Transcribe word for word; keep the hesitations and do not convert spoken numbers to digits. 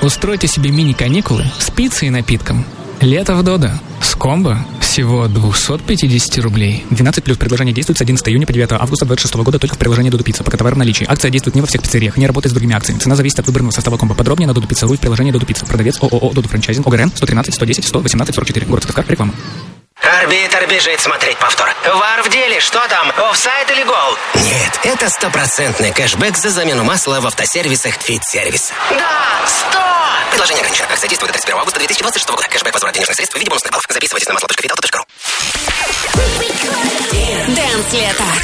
Устройте себе мини-каникулы с пиццей и напитком. Лето в Додо. С комбо всего двести пятьдесят рублей. двенадцать плюс. Предложение действует с одиннадцатого июня по девятое августа двадцать шестого года только в приложении Додо Пицца. Пока товар в наличии. Акция действует не во всех пиццериях, не работает с другими акциями. Цена зависит от выбранного состава комбо. Подробнее на Додо Пицца точка ру в приложении Додо Пицца. Продавец ООО Додо Франчайзинг. ОГРН сто тринадцать сто десять сто восемнадцать сорок четыре. Город Сыктывкар. Реклама. Арбитр бежит смотреть повтор. Вар в деле. Что там? Офсайд или гол? Нет, это стопроцентный кэшбэк за замену масла в автосервисах Фит-сервис. Да, сто! Предложение ограничено. Акция действует до тридцать первого августа две тысячи двадцать шестого года. Кэшбэк, возврат денежных средств в виде бонусных баллов. Записывайтесь на масло точка виталта точка ру. Дэнс лето.